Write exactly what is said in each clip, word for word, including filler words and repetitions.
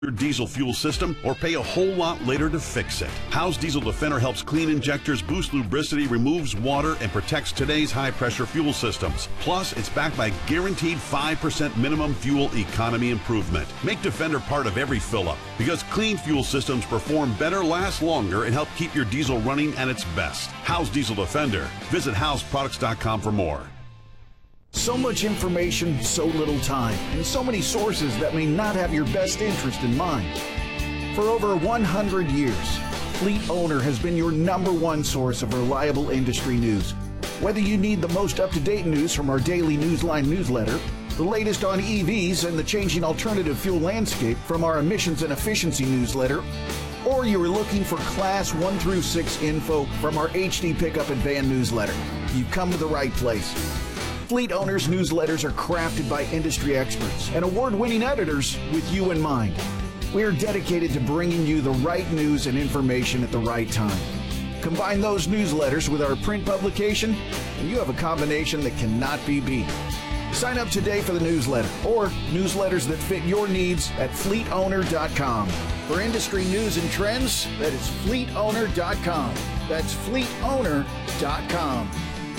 your diesel fuel system or pay a whole lot later to fix it. How's Diesel Defender helps clean injectors, boost lubricity, removes water, and protects today's high-pressure fuel systems. Plus, it's backed by guaranteed five percent minimum fuel economy improvement. Make Defender part of every fill-up because clean fuel systems perform better, last longer, and help keep your diesel running at its best. How's Diesel Defender? Visit howes products dot com for more. So much information, so little time, and so many sources that may not have your best interest in mind. For over one hundred years, Fleet Owner has been your number one source of reliable industry news. Whether you need the most up-to-date news from our daily Newsline newsletter, the latest on E Vs and the changing alternative fuel landscape from our emissions and efficiency newsletter, or you are looking for Class one through six info from our H D Pickup and Van newsletter, you've come to the right place. Fleet Owners newsletters are crafted by industry experts and award-winning editors with you in mind. We are dedicated to bringing you the right news and information at the right time. Combine those newsletters with our print publication, and you have a combination that cannot be beat. Sign up today for the newsletter or newsletters that fit your needs at fleet owner dot com. For industry news and trends, that is fleet owner dot com. That's fleet owner dot com.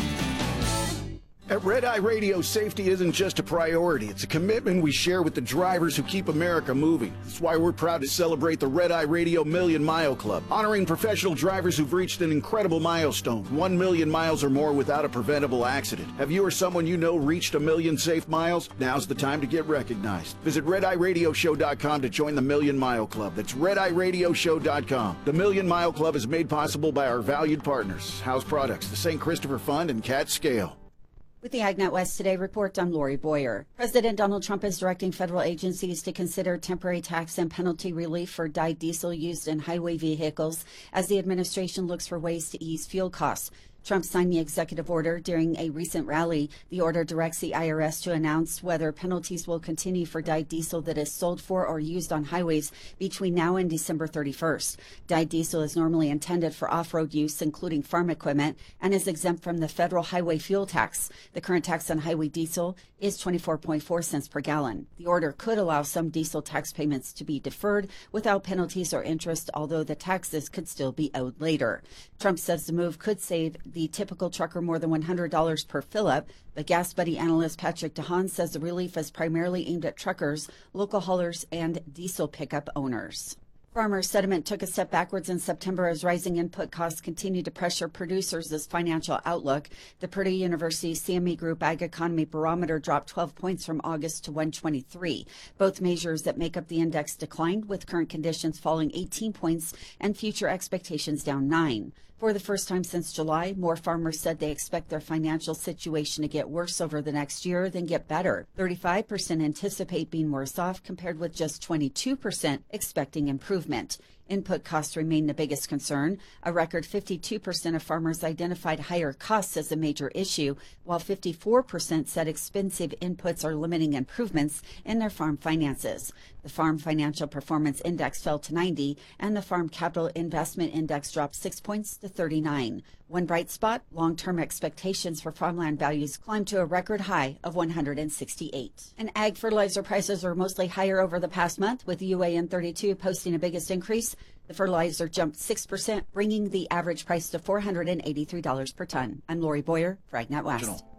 At Red Eye Radio, safety isn't just a priority. It's a commitment we share with the drivers who keep America moving. That's why we're proud to celebrate the Red Eye Radio Million Mile Club, honoring professional drivers who've reached an incredible milestone, one million miles or more without a preventable accident. Have you or someone you know reached a million safe miles? Now's the time to get recognized. Visit red eye radio show dot com to join the Million Mile Club. That's red eye radio show dot com. The Million Mile Club is made possible by our valued partners, House Products, the Saint Christopher Fund, and Cat Scale. With the AgNet West Today report, I'm Lori Boyer. President Donald Trump is directing federal agencies to consider temporary tax and penalty relief for dyed diesel used in highway vehicles as the administration looks for ways to ease fuel costs. Trump signed the executive order during a recent rally. The order directs the I R S to announce whether penalties will continue for dyed diesel that is sold for or used on highways between now and December thirty-first. Dyed diesel is normally intended for off-road use, including farm equipment, and is exempt from the federal highway fuel tax. The current tax on highway diesel is twenty-four point four cents per gallon. The order could allow some diesel tax payments to be deferred without penalties or interest, although the taxes could still be owed later. Trump says the move could save the typical trucker more than one hundred dollars per fill-up, but Gas Buddy analyst Patrick DeHaan says the relief is primarily aimed at truckers, local haulers, and diesel pickup owners. Farmer sentiment took a step backwards in September as rising input costs continued to pressure producers' financial outlook. The Purdue University C M E Group Ag Economy Barometer dropped twelve points from August to one twenty-three. Both measures that make up the index declined, with current conditions falling eighteen points and future expectations down nine. For the first time since July, more farmers said they expect their financial situation to get worse over the next year than get better. thirty-five percent anticipate being worse off, compared with just twenty-two percent expecting improvement. Input costs remain the biggest concern. A record fifty-two percent of farmers identified higher costs as a major issue, while fifty-four percent said expensive inputs are limiting improvements in their farm finances. The Farm Financial Performance Index fell to ninety, and the Farm Capital Investment Index dropped six points to thirty-nine. One bright spot, long-term expectations for farmland values climbed to a record high of one hundred sixty-eight. And ag fertilizer prices are mostly higher over the past month, with U A N thirty-two posting the biggest increase. The fertilizer jumped six percent, bringing the average price to four hundred eighty-three dollars per ton. I'm Lori Boyer for AgNet West.